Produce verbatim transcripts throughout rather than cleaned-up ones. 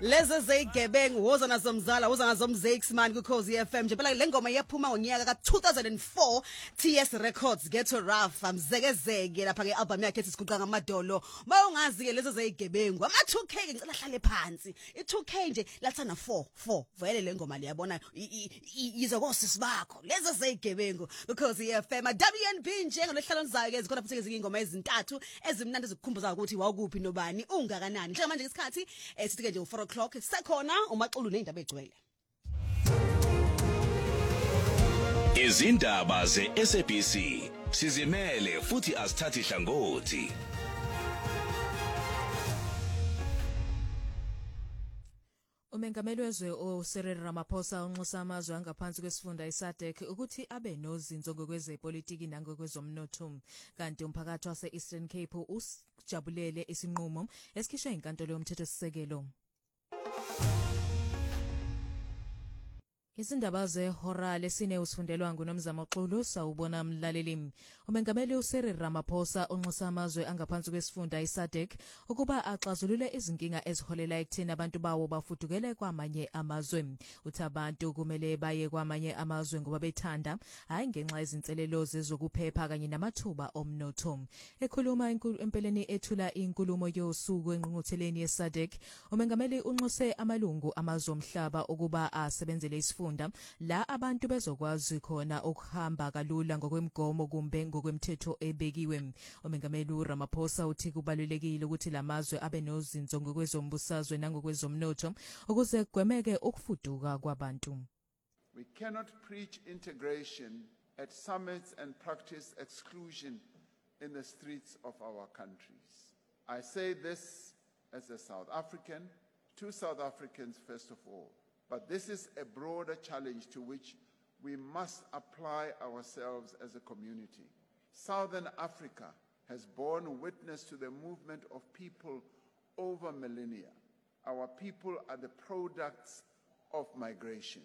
Lezi zeyigebengu woza nazo mzala woza nazo mzakes man ku Khosi F M nje phela le ngoma yaphuma ngonyaka ka two thousand four T S Records Ghetto Rough amzekezeke lapha ke album yakhe ethi siguqa ngamadolo bayongazi ke lezi zeyigebengu ama two K ke ngicela hlale phansi i two K nje lathana four four vele le ngoma liyabona izokosisi bakho lezi zeyigebengu ku Khosi F M W N B njengalehlalo nizayo ke zikhona futhi ke izingoma ezintathu ezimnandi ezikukhumbuza ukuthi wawukuphi nobani ungakanani njengamanje isikhathi esithi ke nje u four o'clock sekhona uMaxulu neindaba egcwele izindaba ze-S A B C sizimele futhi asithathi hlangothi. Umengameli wezwe uCyril Ramaphosa unxusa amazwe angaphansi kwesifunda iSADC ukuthi abe nozinzo ngokwezepolitiki nangokwezomnotho kanti umphakathi wase-Eastern Cape usijabulele isinqumo esikhishwe inkantolo yomthethosisekelo. Izindaba zehora lesine usifundelwa nguNomzamo Xulu sawubona mlaleli. Umengameli uCyril Ramaphosa unxusa amazwe angaphansi kwesifunda iSADC ukuba axazulule izinkinga eziholela ekutheni abantu bawo bafudukele kwamanye amazwe. Uthi abantu kumele baye kwamanye amazwe ngoba bethanda hayi ngenxa yezinselelo zezokuphepha kanye namathuba omnotho. Ekhuluma empeleni ethula inkulumo yosuku engqungqutheleni yeSADC, umengameli unxuse amalungu amazwe omhlaba ukuba asebenzele isifunda la abantu bezokwazi khona ukuhamba kalula ngokwemgomo kumbe ngokwemthetho ebekiwe. Umengameli uRamaphosa uthi kubalulekile ukuthi lamazwe abe nozinzo ngokwezombusazwe nangokwezomnotho ukuze kugwemeke ukufuduka kwabantu. We cannot preach integration at summits and practice exclusion in the streets of our countries. I say this as a South African, to South Africans first of all. But this is a broader challenge to which we must apply ourselves as a community. Southern Africa has borne witness to the movement of people over millennia. Our people are the products of migration.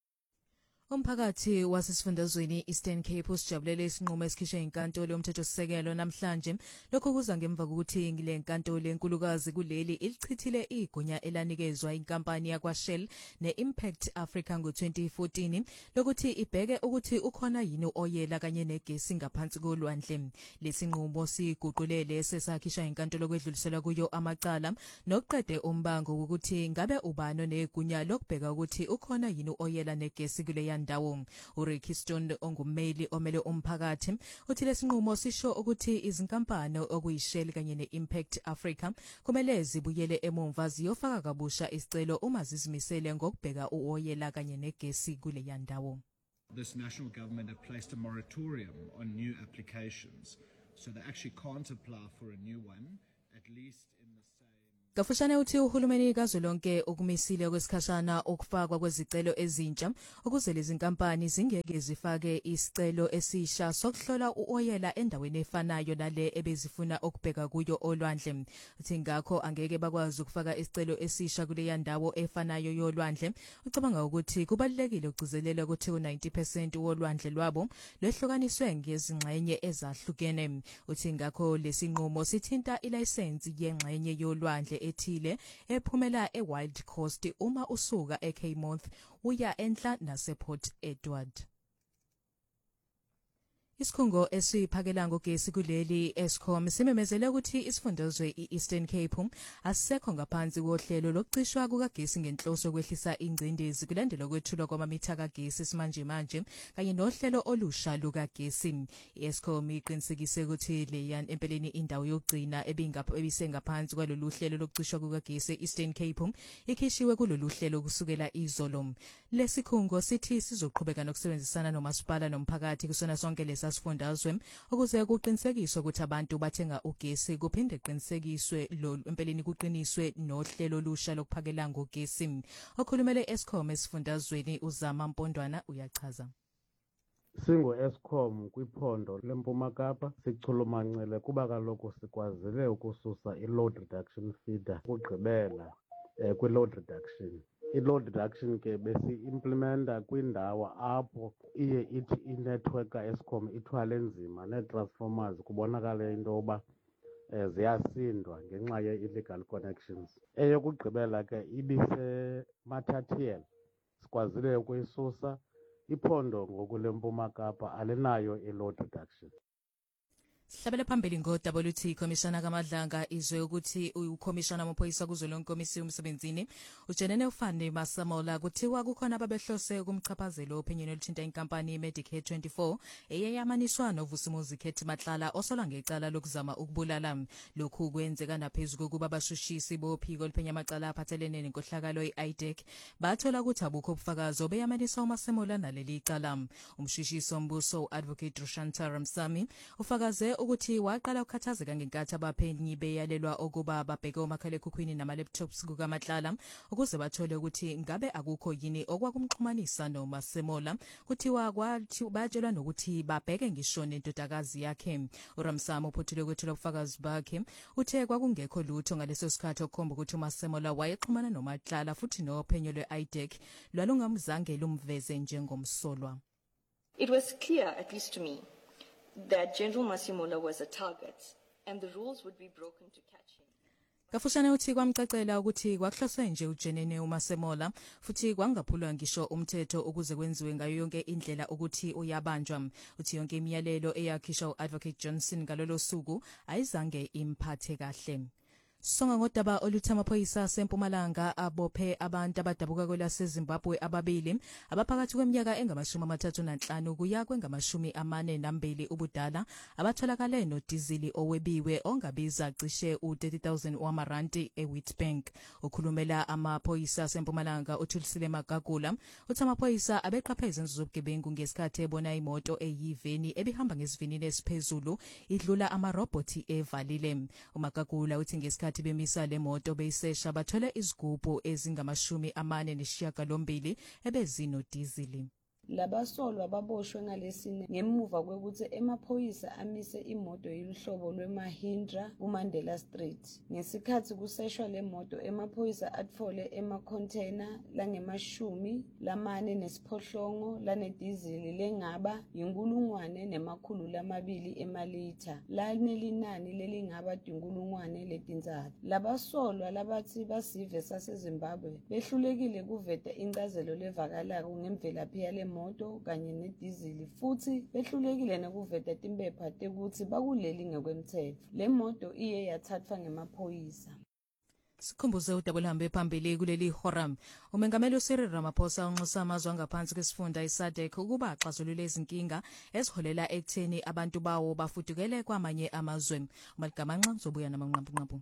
Umphakathi wasesifundazweni Eastern Cape usijabulele isinqumo esikhishwe inkantolo yomthethosisekelo namhlanje. Lokho kuza ngemva kokuthi ngile nkantolo enkulukazi kuleli ilichithile igunya elanikezwa inkampani yakwaShell neImpact Africa ngo twenty fourteen lokuthi ibheke ukuthi ukhona yini oyela kanye negesi ngaphansi kolwandle. Lesinqumo siguqulele sesakhishwa inkantolo kwedluliselwa kuyo amacala nokuqede umbango ukuthi ngabe ubano negunya lokubheka ukuthi ukhona yini oyela negesi kule ndawo. uRicky Stone ongumeli omele umphakathi uthi lesinqumo sisho ukuthi izinkampani okuyishell kanye neImpact Africa kumele zibuyele emumva ziyofaka kabusha isicelo uma zizimisele ngokubheka uoyela kanye negesi kule yandawo. This national government have placed a moratorium on new applications, so they actually can't apply for a new one, at least in the same. Kafushane uthi uhulumeni kazwelonke ukumisile kwesikhashana ukufakwa kwezicelo ezintsha ukuze lezi zinkampani zingeke zifake isicelo esisha sokuhlola uoyela endaweni efanayo nale ebezifuna ukubheka kuyo olwandle. Uthi ngakho angeke bakwazi ukufaka isicelo esisha kule yandawo efanayo yolwandle. Ucabanga ukuthi kubalekile ukugcizelela ukuthi u-ninety percent wolwandle lwabo lwehlukaniswe ngezingxenye ezahlukene. Uthi ngakho lesinqumo sithinta ilicense yengxenye yolwandle ethile ephumela eWild Coast uma usuka eKeimonth uya enhla nasePort Edward. Isikhungo esiphakela ngogesi kuleli Eskom simemezele ukuthi isifundazwe iEastern Cape asisekho ngaphansi kohlelo lokucishwa kukagesi ngenhloso kwehlisa ingcindezi kulandela kwethulwa kwamamitha kagesi simanje manje kanye nohlelo olusha lukagesi. iEskom iqinisekise ukuthi leyan empeleni indawo yokugcina ebingapho ebisengaphansi kwalolu hlelo lokucishwa kukagesi eEastern Cape ikhishiwe kulolu hlelo kusukela izolo. Lesikhungo sithi sizoqhubeka nokusebenzisana nomasipala nomphakathi kusona sonke lesa sifundazwe ukuze kuqinisekiswe ukuthi abantu bathenga ugesi kuphinde kuqinisekiswe lo empeleni kuqiniswe nohlelo lusha lokuphakela ngogesi. Okhulumele Eskom esifundazweni uZama Mpondwana uyachaza. Singo Eskom kwiphondo leMpuma Kapa sichulumancele kuba kaloku sikwazile ukususa i-load reduction feeder kugqibela eh, kwi-load reduction. I-load reduction ke besi-implementa kwindawo apho iye ithi inetwork ka-Eskom ithwale nzima nee-transformers kubonakala into yoba eh, ziyasindwa ngenxa ye-illegal connections. Eyokugqibela ke ibiseMatatiele, sikwazile ukuyisusa. Iphondo ngoku leMpuma Kapa alinayo i-load reduction. Sihlabele phambili ngo-W T Commissioner kaMadlanga izwe ukuthi uCommissioner wamaphoyisa kuzwelonke komisiyo umsebenzini uJenene Ufane Masemola kuthiwa kukhona ababehlose ukumchaphazela ophenyweni oluthinta inkampani iMedicare twenty-four eyayamaniswa noVusimuzi Khethi Matlala osolwa ngecala lokuzama ukubulala. Lokhu kwenzeka naphezulu kokuba abashushisi bophiko oluphenya amacala aphathelene nenkohlakalo i-I D E C bathola ukuthi abukho ubufakazi obeyamanisa uMasemola naleli cala. Umshushisi wombuso Advocate Rushanta Ramsamy ufakaze ukuthi waqala ukukhathazeka ngenkathi abaphenyi beyalelwa ukuba babheke omakhalekhukhwini nama-laptops kukaMatlala ukuze bathole ukuthi ngabe akukho yini okwakumxhumanisa noMasemola. Kuthiwa kwathi batshelwa nokuthi babheke ngisho nendodakazi yakhe. uRamsamy uphothule kwethula ubufakazi bakhe uthe kwakungekho lutho ngaleso sikhathi okukhomba ukuthi uMasemola wayexhumana noMatlala futhi nophenyo lwe-I D E C lwalungamzange lumveze njengomsolwa. It was clear, at least to me, that General Masemola was a target and the rules would be broken to catch him. Kafushane uthi kwamcacela ukuthi kwakuhloswe nje uJenene uMasemola futhi kwangaphulwa ngisho umthetho ukuze kwenziwe ngayo yonke indlela ukuthi uyabanjwa. Uthi yonke imiyalelo eyakhishwa uAdvocate Johnson ngalolo suku ayizange imphathe kahle. Songa ngodaba oluthi amaphoyisa seMpumalanga abophe abantu abadabuka kwelaseZimbabwe ababili abaphakathi kweminyaka engamashumi amathathu nanhlanu kuya kwengamashumi amane nambili ubudala abatholakale nodizili owebiwe ongabiza cishe u-thirty thousand wamaranti eWitbank. Ukhulumela amaphoyisa seMpumalanga uThulisile Magagula uthi amaphoyisa abeqaphe izenzo zobugebengu ngesikhathi ebona imoto eyiveni ebihamba ngesivinini esiphezulu idlula amarobhothi evalile. uMagagula uthi ngesikhathi bemisa le moto beyisesha bathole izigubhu ezingamashumi amane nesishiyagalombili ebezinodizili. Labasolwa baboshwe ngalesine ngemuva kwekuthi emaphoyisa amise imoto yoluhlobo lweMahindra kuMandela Street. Ngesikhathi kuseshwa le moto emaphoyisa atfole ema-container langemashumi lamane nesiphohlongo lanedizili lengaba yinkulungwane nemakhulu lamabili emalitha lanelinani lelingaba tinkulungwane letintsathu. Labasolwa labathi basive saseZimbabwe behlulekile kuveta incazelo levakalako ngemvelaphi yale moto kanye nedizili futhi behlulekile nekuveta timpepha tekuthi bakuleli ngekwemthetho. Le moto iye yathathwa ngemaphoyisa. Sikhumbuze udaba oluhambe phambili kuleli horam. Umengameli uCyril Ramaphosa unxusa amazwe angaphansi kwesifunda iSADC ukuba axazulule izinkinga eziholela ekutheni abantu bawo bafudukele kwamanye amazwe. Umaligamanxa uzobuya namanqampunqampu.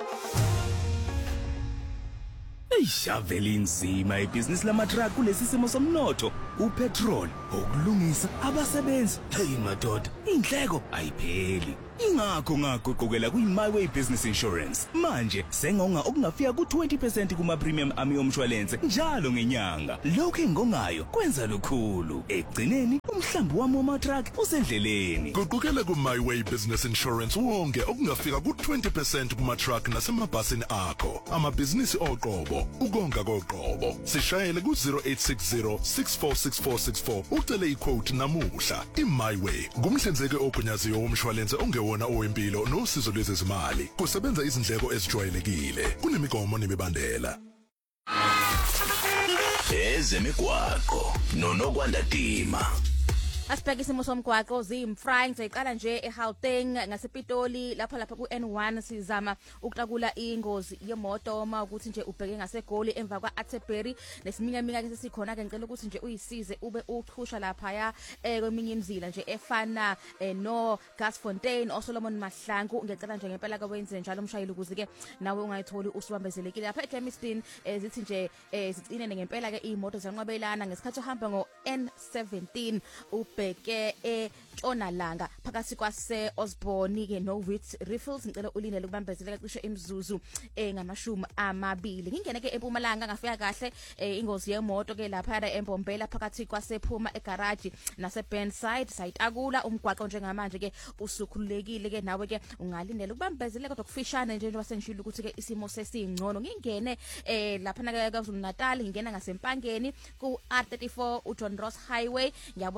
Eyishavela inzima ibhizinisi lamatraka kulesi simo somnotho, upetrol, ukulungisa, abasebenzi, hey madoda, indleko ayipheli. Ingakho ngaguqukela kwi-MyWay Business Insurance. Manje sengonga okungafika ku-twenty percent kuma premium ami omshwalense njalo ngenyanga. Lokho engongayo kwenza lukhulu. Ekugcineni umhlambi wami wamatraka usendleleni. Guqukela ku-MyWay Business Insurance wonke okungafika ku-twenty percent kuma-truck nasemabhasini akho. Amabhizinisi oqobo, ukonga koqobo. Sishayele ku-zero eight six zero, six four six four six four ucele iquote namuhla. I-MyWay ngumhlinzeki ogunyaziwe womshwalense onge wona owempilo nosizo lwezezimali kusebenza izindleko ezijwayelekile kunemigomo nemibandela. Ezemigwaqo nonokwanda Dima. Asibheke isimo somgwaqo zimfraying siqala nje eGauteng ngasePitoli lapha lapha ku N one sizama ukuhlakula ingozi yemoto uma ukuthi nje ubheke ngaseGoli emva kwa Atterbury nesiminya minga ke sesikhona ke ngicela ukuthi nje uyisize ube uthusha lapha ya kweminye imizila nje efana no Gasfontein oSolomon Mahlangu ngicela nje ngempela ka wenze njalo umshayeli ukuze ke nawe ungayitholi usubambezelekile lapha eGlemiston zithi nje zicine ngempela ke imoto zanqwabelana ngesikhathi uhamba ngo N seventeen bheke eNtshonalanga phakathi kwase Osborne ke no Wit Refills ngicela ulindele ukubambezeleka cishe imzuzu engamashumi amabili ngingene ke eMpumalanga ngafika kahle ingozi yemoto ke lapha eMbombela phakathi kwasephuma egarage nase Burnside sayitakula umgwaqo njengamanje ke usukhululekile ke nawe ke ungalindela ukubambezeleka kodwa kufishane nje njengoba sengishilo ukuthi ke isimo sesingcono ngingene lapha na ke KwaZulu Natal ngingena ngasempangeni ku R thirty-four uJohn Ross Highway ngiyabona ke volume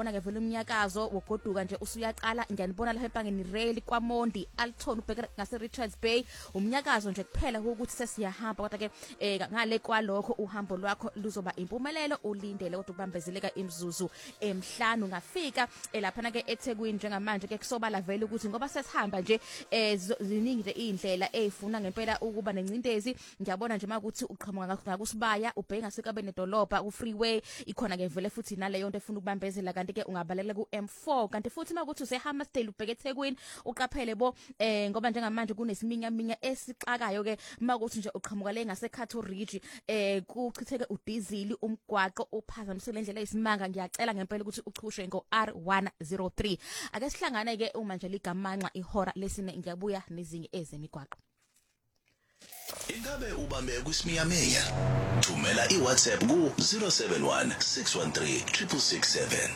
umnyakazo wogoduka nje usuyaqala ngiyanibona lapha empangeni rail kwaMondi Alton ubheka ngase Richards Bay umnyakazo nje kuphela ukuthi sesiyahamba kodwa ke eh ngale kwalokho uhambo lwakho luzoba impumelelo ulindele kodwa ukubambezeleka imizuzu emhlanu ngafika lapha ke eThekwini njengamanje ke kusobala vele ukuthi ngoba sesihamba nje eh ziningi nje indlela ezifuna ngempela ukuba nencindezi ngiyabona nje makuthi uqhamuka ngakusibaya ubheka ngasekabene dolobha ku freeway ikhona ke vele futhi naleyo nto efuna ukubambezela kanti ke ungabalekela ku M four kanti futhi makuthi useHammersdale ubheke eThekwini uqaphele bo eh ngoba njengamanje kunesiminya minya esixakayo ke makuthi nje uqhamuka le ngaseCato Ridge eh kuchitheke udizili umgwaqo uphazamisele indlela esimanga ngiyacela ngempela ukuthi uchushe ngo R one oh three ake sihlangane ke uma nje ligamanxa ihora lesine ngiyabuya nezinye ezemigwaqo. Ingabe ubame kwisimiyameya thumela iWhatsApp ku zero seven one six one three six six seven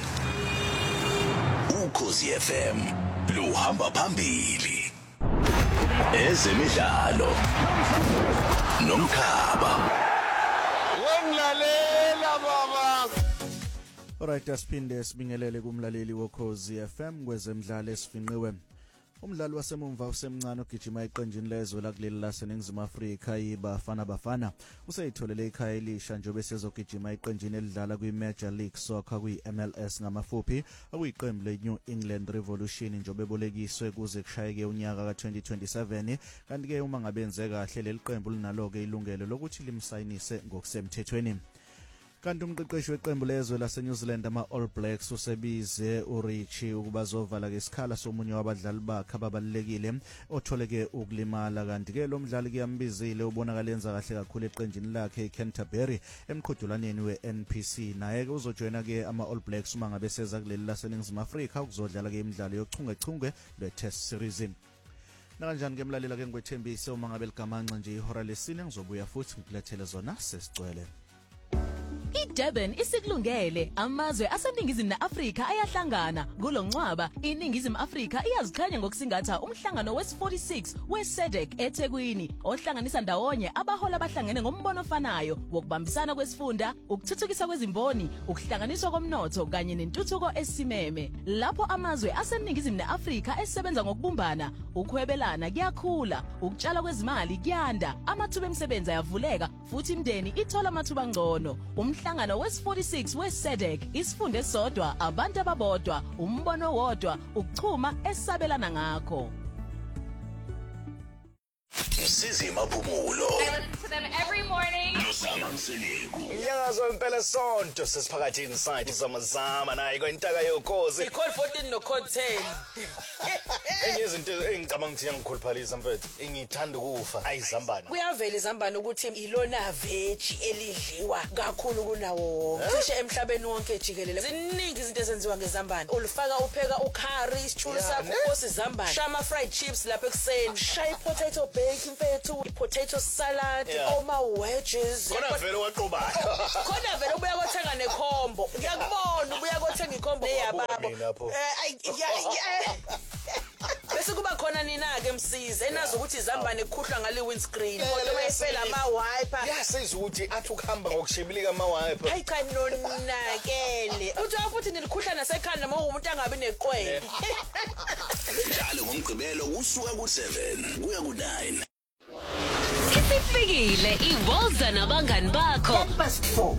Ukhozi F M luhamba phambili ezemidlalo nomkhaba wenglalela baba. Alright, asiphinde sibingelele kumlaleli wokhozi F M kwezemidlalo esifinqiwe. Umdlali wasemumva usemncane ogijima iqenjini lezwe lakuleli laseNingizimu Afrika iBafana Bafana useyitholele ikhaya elisha njengoba sezogijima iqenjini elidlala kwiMajor League Soccer kwi-M L S ngamafuphi okuyiqembu leNew England Revolution njengoba ebolekiswe kuze kushayeke unyaka ka twenty twenty-seven kanti ke uma ngabenze kahle leli qembu linaloke ilungelo lokuthi limsayinise ngokusemthethweni. Kanti umqeqeshi weqembu lezwe laseNew Zealand ama All Blacks usebize uRichi ukuba zovala ngesikhala somunye wabadlali bakhe ababalekile otholeke ukulimala kanti ke lo mdlali kuyambizile ubonakala yenza kahle kakhulu eqenjini lakhe eCanterbury emqhudelaneni weN P C naye ke uzojoina ke ama All Blacks uma ngabe seza kuleli laseNingizimu Afrika ukuzodlala ke imidlalo yochungechunge lweTest Series. Nakanjani ke mlalela ke ngwethembise uma ngabe ligamanxa nje ihora lesine ngizobuya futhi ngikulethele zona sesicwele. iDurban isikulungele amazwe aseningizimu neAfrika ayahlangana kulongcwaba iningizimu Afrika iyazikhanya ngokusingatha umhlangano wes forty-six weSADC eThekwini ohlanganisa ndawonye abahola abahlangene ngombono ofanayo wokubambisana kwesifunda ukuthuthukisa kwezimboni ukuhlanganiswa komnotho kanye nentuthuko esimeme lapho amazwe aseningizimu neAfrika esebenza ngokubumbana ukuhwebelana kuyakhula ukutshala kwezimali kuyanda amathuba emisebenzi ayavuleka futhi imndeni ithola amathuba ngcono umhlangano wes forty-six weSADC isifunde sodwa abantu ababodwa umbono wodwa ukuchuma esabelana ngakho Sizi maphumulo I listen to them every morning. Ngiyazo impela sonto sesiphakathi inside samazama nayi kwentaka yokhozi Code fourteen no code ten. Enye izinto engicabanga ukuthi yangikhuluphalisa mfethu engithanda ukufa ayizambane Kuyavela izambane ukuthi ilona veggie elidliwa kakhulu kunawo wonke cishe emhlabeni wonke jikelele ziningi izinto ezenziwa ngezambane ulifaka upheka ukhari isithulu sakho osizambane shama fried chips lapha ekseni shy potato bake mfethu potato salad oma wedges Khona vele waqobayo Khona vele ubuya kothenga nekhombo ngiyakubona ubuya kothenga ikhombo neyababo eh Bese kuba khona nina ke msize enazi ukuthi izambane ekhuhlwa ngale windscreen kodwa bayisela ama wiper yasiza ukuthi athi ukuhamba ngokushibilika ama wiper hayi cha nonakele uthi futhi nilikhuhla nasekhanda uma umuntu angabi neqwele njalo ngomgqibelo usuka ku seven kuya ku nine Isifikile iWolza nabangani bakho past four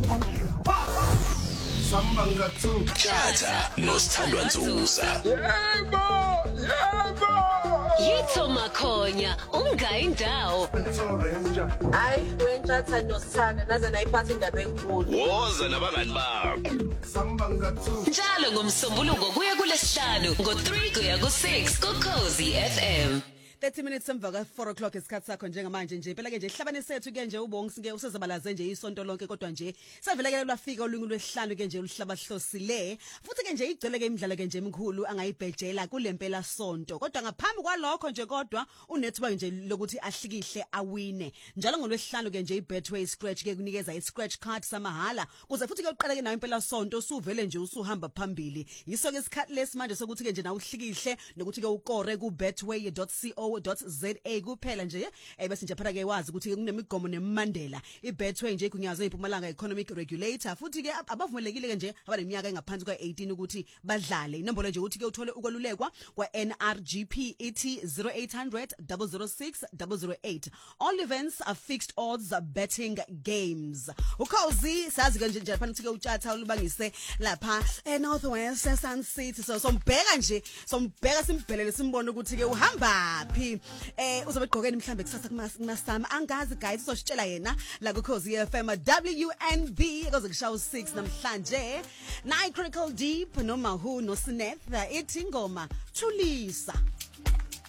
Samba ngathu Tjata nosithandwa Nzuza Yebo yebo Yitho Makhonya ungayindawo Hayi wentshatha nosithanda naze nayiphatha indaba enkulu Woza nabangani bakho Samba ngathu Njalo ngomsombuluko kuya kulesihlanu ngo three kuya ku six kuKhozi F M thirty minutes emva ka four o'clock isikhathi sakho njengamanje nje phela ke nje ihlabane sethu ke nje ubongi ke usezabalaze nje isonto lonke kodwa nje saveleke lwafika olungu lwesihlanu ke nje ulihlabahlosile futhi ke nje igcele ke imidlalo ke nje emkhulu angayibhejela kulempela sonto kodwa ngaphambi kwalokho nje kodwa unethiba nje lokuthi ahlikihle awine njalo ngolwesihlanu ke nje iBetway scratch ke kunikeza iscratch card samahala kuze futhi ke uqala ke nayo impela sonto usuvele nje usuhamba phambili yiso ke isikhathi lesimanje sokuthi ke nje na uhlikihle nokuthi ke ukore ku betway dot co co dot za kuphela nje eh bese nje phela ke wazi ukuthi kunemigomo nemandela iBetway nje igunyazo eMpumalanga Economic Regulator futhi ke abavumelekile ke nje abaneminyaka engaphansi kwa eighteen ukuthi badlale inombolo nje ukuthi ke uthole ukwalulekwa kwa N R G P ithi zero eight hundred zero zero six zero zero eight. All events are fixed odds betting games. Ukhozi sazi ke nje nje phana ukuthi ke utshatha ulubangise lapha e Northwest Sun City so sombheka nje sombheka simbhelele simbone ukuthi ke uhamba phi eh uzobe egqokeni mhlambe kusasa kumasama angazi guys uzoshitshela yena la ku Khosi F M W N B koze kushaw six namhlanje Night Critical Deep noma who no Sneth ithi ngoma Thulisa.